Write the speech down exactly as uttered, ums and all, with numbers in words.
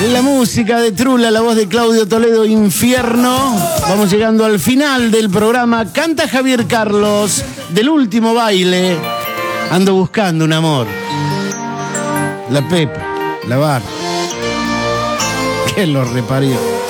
La música de Trula, la voz de Claudio Toledo, Infierno. Vamos llegando al final del programa. Canta Javier Carlos, del último baile. Ando buscando un amor. La Pepa, la Bar. Que lo reparió.